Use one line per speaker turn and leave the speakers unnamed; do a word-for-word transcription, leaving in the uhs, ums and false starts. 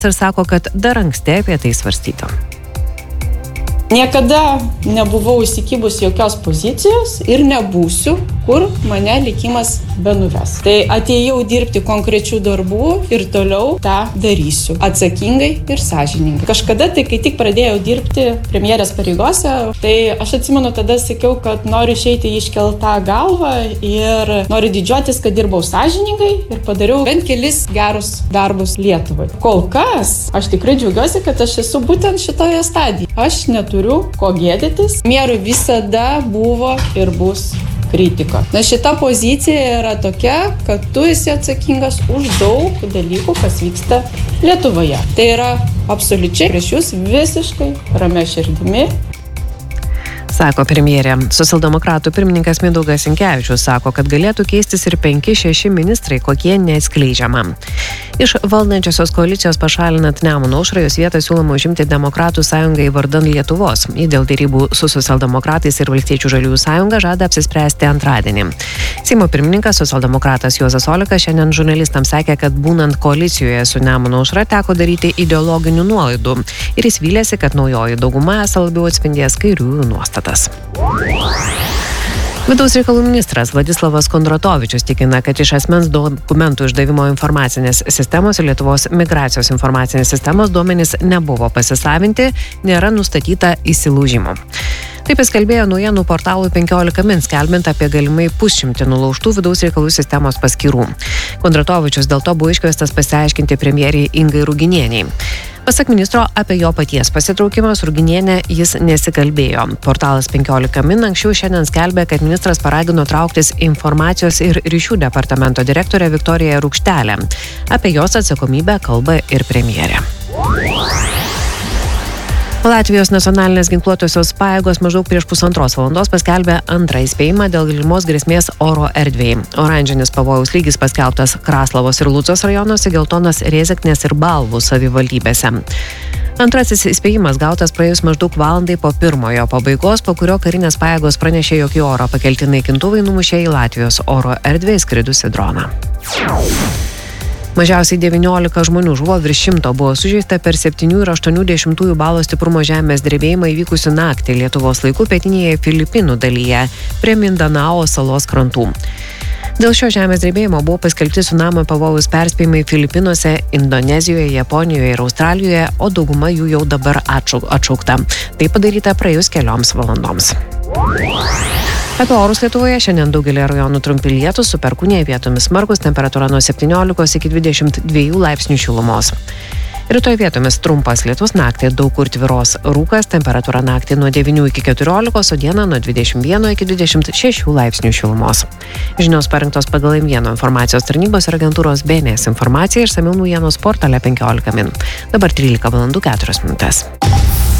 ir sako, kad dar anksti apie tai svarstyti.
Niekada nebuvau įsikibus jokios pozicijos ir nebūsiu, kur mane likimas benuves. Tai atėjau dirbti konkrečių darbų ir toliau tą darysiu. Atsakingai ir sąžiningai. Kažkada, tai kai tik pradėjau dirbti premjerės pareigose, tai aš atsimenu, tada sakiau, kad noriu išeiti iškeltą galvą ir noriu didžiuotis, kad dirbau sąžiningai ir padariau bent kelis gerus darbus Lietuvai. Kol kas, aš tikrai džiaugiuosi, kad aš esu būtent šitoje stadijoje. Aš neturiu ko gėdytis. Premjerui visada buvo ir bus kritika. Na šita pozicija yra tokia, kad tu esi atsakingas už daug dalykų, kas vyksta Lietuvoje. Tai yra absoliučiai prieš jūs visiškai ramia širdimi.
Sako premjerė. Socialdemokratų pirmininkas Mindaugas Sinkevičius sako, kad galėtų keistis ir penki šeši ministrai, kokie neatskleidžiama. Iš valdančiosios koalicijos pašalinant Nemuno aušrą, jos vietą siūloma užimti Demokratų sąjungai vardan Lietuvos. Ji dėl dėrybų su socialdemokratais ir Valstiečių žaliųjų sąjunga žada apsispręsti antradienį. Seimo pirmininkas socialdemokratas Juozas Olekas šiandien žurnalistams sakė, kad būnant koalicijoje su Nemuno aušra teko daryti ideologinių nuolaidų ir jis vylėsi, kad naujoji dauguma esą labiau atspindės kairiųjų nuostatas. Vidaus reikalų ministras Vladislavas Kondratovičius tikina, kad iš asmens dokumentų išdavimo informacinės sistemos ir Lietuvos migracijos informacinės sistemos duomenys nebuvo pasisavinti, nėra nustatyta įsilaužimų. Taip jis kalbėjo naujienų portalui penkiolika min, skelbiant apie galimai pusšimtį nulaužtų vidaus reikalų sistemos paskyrų. Kondratovičius dėl to buvo iškviestas pasiaiškinti premjerei Ingai Ruginienei. Pasak ministro, apie jo paties pasitraukimą su Ruginiene jis nesikalbėjo. Portalas penkiolika min anksčiau šiandien skelbė, kad ministras paragino trauktis informacijos ir ryšių departamento direktorę Viktoriją Rukštelę. Apie jos atsakomybę kalba ir premjerė. Latvijos nacionalinės ginkluotosios pajėgos maždaug prieš pusantros valandos paskelbė antrą įspėjimą dėl galimos grėsmės oro erdvei. Oranžinis pavojaus lygis paskelbtas Kraslavos ir Lucos rajonuose, geltonas Rėzeknės ir Balvų savivaldybėse. Antrasis įspėjimas gautas praėjus maždaug valandai po pirmojo pabaigos, po kurio karinės pajėgos pranešė, jog į orą pakelti naikintuvai numušė į Latvijos oro erdvę įskridusi droną. Mažiausiai devyniolika žmonių žuvo, virš šimto buvo sužeista per septynių ir aštuonių dešimtųjų balo stiprumo žemės drebėjimą įvykusi naktį Lietuvos laiku pietinėje Filipinų dalyje prie Mindanao salos krantų. Dėl šio žemės drebėjimo buvo paskelbti cunamio pavojaus perspėjimai Filipinuose, Indonezijoje, Japonijoje ir Australijoje, o dauguma jų jau dabar atšaukta. Tai padaryta praėjus kelioms valandoms. Apie orus Lietuvoje šiandien daugelį rajonų trumpi lietūs, su perkūnija vietomis smarkus, temperatūra nuo septyniolikos iki dvidešimt dviejų laipsnių šilumos. Rytoj vietomis trumpas lietus, naktį daug kur tvyros rūkas, temperatūra naktį nuo devynių iki keturiolikos, o dieną nuo dvidešimt vieno iki dvidešimt šešių laipsnių šilumos. Žinios parengtos pagal M vieno informacijos tarnybos ir agentūros B N S informaciją, išsamiau naujienos portale penkiolika min. Dabar trylika valandų keturios minutės.